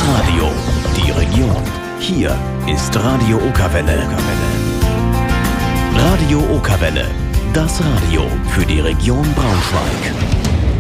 Radio, die Region. Hier ist Radio Okerwelle. Radio Okerwelle, das Radio für die Region Braunschweig.